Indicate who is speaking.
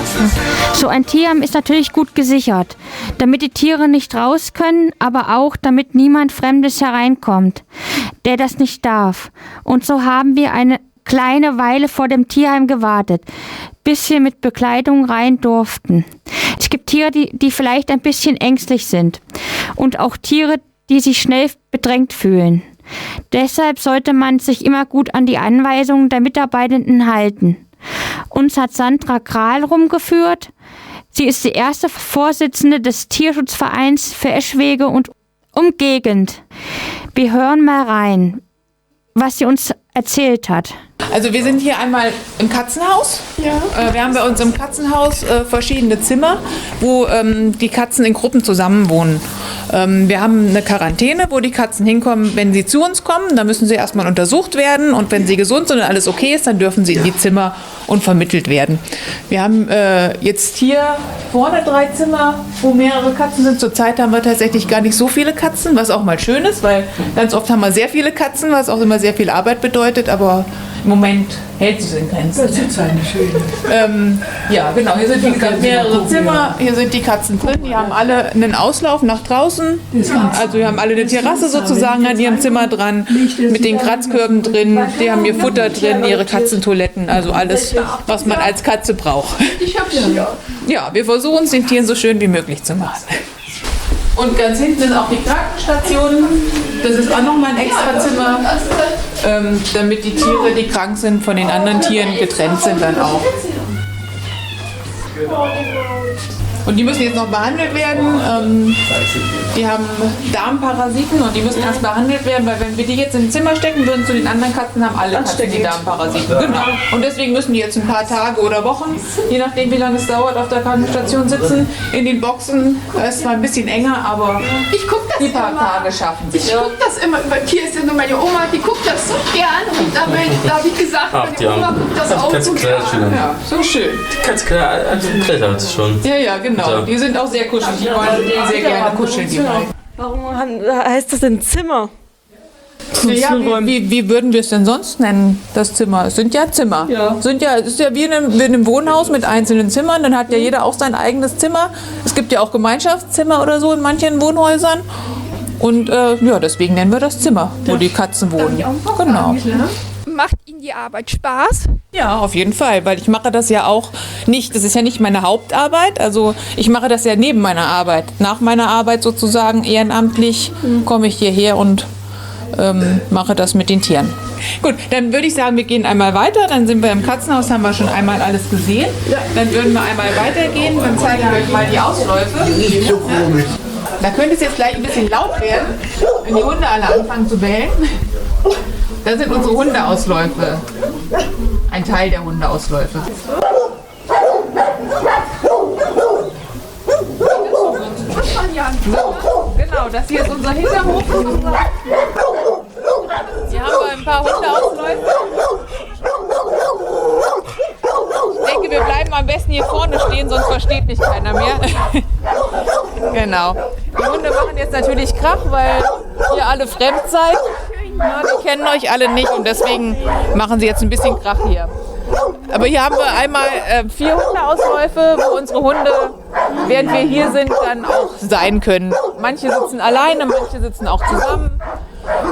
Speaker 1: lassen. So ein Tierheim ist natürlich gut gesichert, damit die Tiere nicht raus können, aber auch damit niemand Fremdes hereinkommt, der das nicht darf. Und so haben wir eine kleine Weile vor dem Tierheim gewartet, bis wir mit Bekleidung rein durften. Es gibt Tiere, die vielleicht ein bisschen ängstlich sind und auch Tiere, die sich schnell bedrängt fühlen. Deshalb sollte man sich immer gut an die Anweisungen der Mitarbeitenden halten. Uns hat Sandra Kral rumgeführt. Sie ist die erste Vorsitzende des Tierschutzvereins für Eschwege und Umgegend. Wir hören mal rein, was sie uns erzählt hat.
Speaker 2: Also wir sind hier einmal im Katzenhaus. Ja. Wir haben bei uns im Katzenhaus verschiedene Zimmer, wo die Katzen in Gruppen zusammenwohnen. Wir haben eine Quarantäne, wo die Katzen hinkommen, wenn sie zu uns kommen. Da müssen sie erstmal untersucht werden und wenn sie gesund sind und alles okay ist, dann dürfen sie in die Zimmer und vermittelt werden. Wir haben jetzt hier vorne 3 Zimmer, wo mehrere Katzen sind. Zurzeit haben wir tatsächlich gar nicht so viele Katzen, was auch mal schön ist, weil ganz oft haben wir sehr viele Katzen, was auch immer sehr viel Arbeit bedeutet, aber im Moment hält sich in Grenzen.
Speaker 3: Das ist eine schöne.
Speaker 2: Ja, genau. Hier sind wie gesagt mehrere Zimmer. Hier sind die Katzen drin. Die haben alle einen Auslauf nach draußen. Also wir haben alle eine Terrasse sozusagen an ihrem Zimmer dran. Mit den Kratzkörben drin. Die haben ihr Futter drin, ihre Katzentoiletten. Also alles, was man als Katze braucht. Ja, wir versuchen es den Tieren so schön wie möglich zu machen. Und ganz hinten ist auch die Krankenstation. Das ist auch nochmal ein extra Zimmer, damit die Tiere, die krank sind, von den anderen Tieren getrennt sind dann auch. Und die müssen jetzt noch behandelt werden. Die haben Darmparasiten und die müssen erst behandelt werden, weil wenn wir die jetzt in ein Zimmer stecken würden zu den anderen Katzen, haben alle Katzen die Darmparasiten. Genau. Und deswegen müssen die jetzt ein paar Tage oder Wochen, je nachdem wie lange es dauert, auf der Krankenstation sitzen, in den Boxen. Da ist zwar ein bisschen enger, aber die paar Tage schaffen sich.
Speaker 4: Ich gucke das immer, weil hier ist ja nur meine Oma, die guckt das so gern und da habe ich gesagt, meine Oma guckt das auch so gern.
Speaker 2: Ja, so schön.
Speaker 5: Ganz klar, also klettert schon.
Speaker 2: Ja, genau. Die sind auch sehr kuschelig. Die wollen sehr gerne kuscheln.
Speaker 6: Warum heißt das denn Zimmer?
Speaker 2: Ja, wie würden wir es denn sonst nennen, das Zimmer? Es sind ja Zimmer. Ja. Es ist ja wie in einem Wohnhaus mit einzelnen Zimmern. Dann hat ja jeder auch sein eigenes Zimmer. Es gibt ja auch Gemeinschaftszimmer oder so in manchen Wohnhäusern. Und deswegen nennen wir das Zimmer, wo die Katzen wohnen. Genau.
Speaker 4: Macht Ihnen die Arbeit Spaß?
Speaker 2: Ja, auf jeden Fall, weil ich mache das ja auch nicht, das ist ja nicht meine Hauptarbeit, also ich mache das ja neben meiner Arbeit. Nach meiner Arbeit sozusagen ehrenamtlich komme ich hierher und mache das mit den Tieren. Gut, dann würde ich sagen, wir gehen einmal weiter, dann sind wir im Katzenhaus, haben wir schon einmal alles gesehen. Dann würden wir einmal weitergehen, dann zeige ich euch mal die Ausläufe. Da könnte es jetzt gleich ein bisschen laut werden, wenn die Hunde alle anfangen zu bellen. Das sind unsere Hundeausläufe. Ein Teil der Hundeausläufe. So, genau, das hier ist unser Hinterhof. Hier haben wir ein paar Hundeausläufe. Ich denke, wir bleiben am besten hier vorne stehen, sonst versteht mich keiner mehr. Genau. Die Hunde machen jetzt natürlich Krach, weil ihr alle fremd seid. Ja, die kennen euch alle nicht und deswegen machen sie jetzt ein bisschen Krach hier. Aber hier haben wir einmal 4 Hundeausläufe, wo unsere Hunde, während wir hier sind, dann auch sein können. Manche sitzen alleine, manche sitzen auch zusammen.